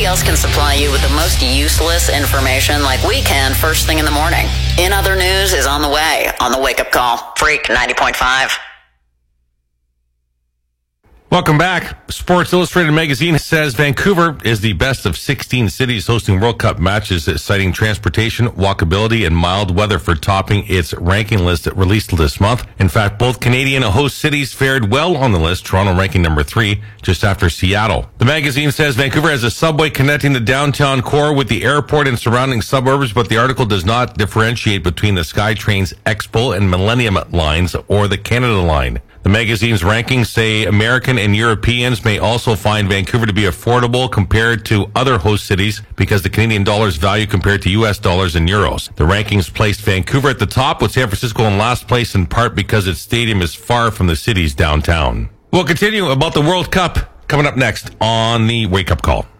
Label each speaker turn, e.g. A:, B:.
A: else can supply you with the most useless information like we can first thing in the morning. In Other News is on the way on the Wake Up Call. Freak 90.5.
B: Welcome back. Sports Illustrated magazine says Vancouver is the best of 16 cities hosting World Cup matches, citing transportation, walkability, and mild weather for topping its ranking list released this month. In fact, both Canadian host cities fared well on the list, Toronto ranking number 3, just after Seattle. The magazine says Vancouver has a subway connecting the downtown core with the airport and surrounding suburbs, but the article does not differentiate between the SkyTrain's Expo and Millennium lines or the Canada line. The magazine's rankings say American and Europeans may also find Vancouver to be affordable compared to other host cities because the Canadian dollar's value compared to U.S. dollars and euros. The rankings placed Vancouver at the top, with San Francisco in last place, in part because its stadium is far from the city's downtown. We'll continue about the World Cup coming up next on the Wake Up Call.